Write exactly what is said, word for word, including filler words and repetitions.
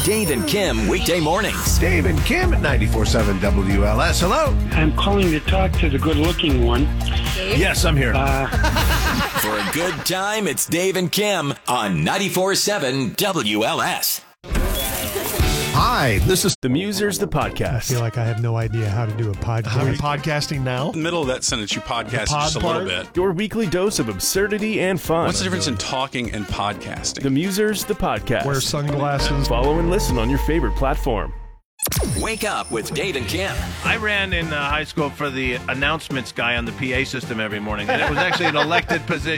Dave and Kim weekday mornings. Dave and Kim at ninety-four point seven W L S. Hello. I'm calling to talk to the good-looking one. Dave? Yes, I'm here. Uh, For a good time, it's Dave and Kim on ninety-four point seven W L S. Hi, this is The Musers, the I podcast. feel like I have no idea how to do a podcast. How are you podcasting now? In the middle of that sentence, you podcast pod just a part? little bit. Your weekly dose of absurdity and fun. What's the difference in talking and podcasting? The Musers, the podcast. Wear sunglasses. Follow and listen on your favorite platform. Wake up with Dave and Kim. I ran in uh, high school for the announcements guy on the P A system every morning, and it was actually an elected position.